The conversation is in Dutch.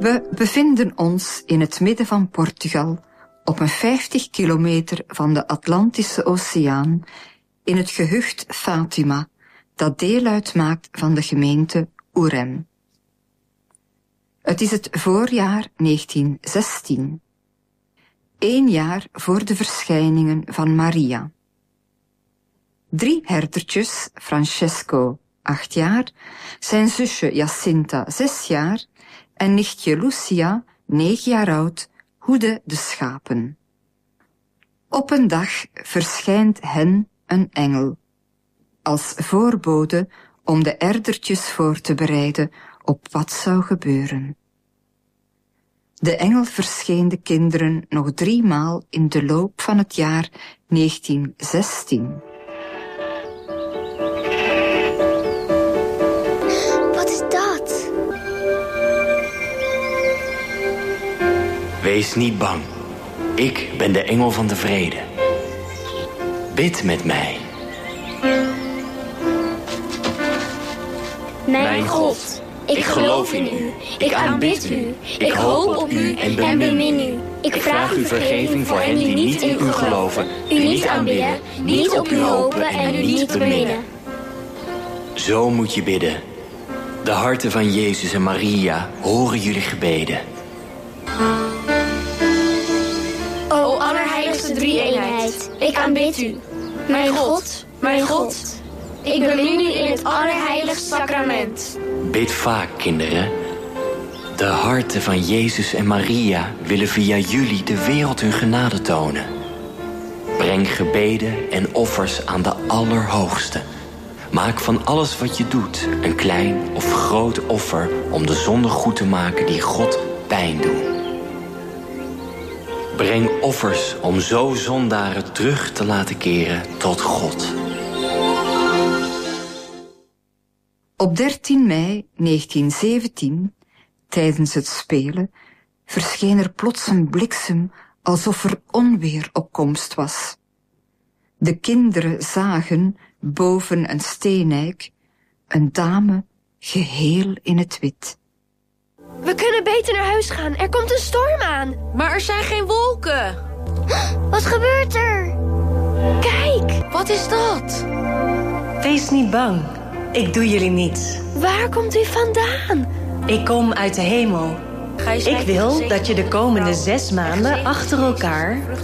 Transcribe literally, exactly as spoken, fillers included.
We bevinden ons in het midden van Portugal, op een vijftig kilometer van de Atlantische Oceaan, in het gehucht Fátima, dat deel uitmaakt van de gemeente Ourem. Het is het voorjaar negentien zestien. Eén jaar voor de verschijningen van Maria. Drie herdertjes, Francesco, acht jaar, zijn zusje Jacinta, zes jaar, en nichtje Lucia, negen jaar oud, hoeden de schapen. Op een dag verschijnt hen een engel, als voorbode om de herdertjes voor te bereiden op wat zou gebeuren. De engel verscheen de kinderen nog driemaal in de loop van het jaar negentien zestien. Wat is dat? Wees niet bang. Ik ben de engel van de vrede. Bid met mij. Mijn God, ik geloof in u. Ik aanbid u. Ik hoop op u en bemin u. Ik vraag u vergeving voor hen die niet in u geloven, u niet aanbidden, niet op u hopen en u niet beminnen. Zo moet je bidden. De harten van Jezus en Maria horen jullie gebeden. O allerheiligste drie-eenheid, ik aanbid u. Mijn God, mijn God, ik bemin u in het allerheiligste sacrament. Bid vaak, kinderen. De harten van Jezus en Maria willen via jullie de wereld hun genade tonen. Breng gebeden en offers aan de Allerhoogste. Maak van alles wat je doet een klein of groot offer om de zonden goed te maken die God pijn doen. Breng offers om zo zondaren terug te laten keren tot God. Op dertien mei negentien zeventien, tijdens het spelen, verscheen er plots een bliksem alsof er onweer op komst was. De kinderen zagen, boven een steeneik, een dame geheel in het wit. We kunnen beter naar huis gaan. Er komt een storm aan. Maar er zijn geen wolken. Wat gebeurt er? Kijk, wat is dat? Wees niet bang. Ik doe jullie niets. Waar komt u vandaan? Ik kom uit de hemel. Ik wil dat je de komende zes maanden achter elkaar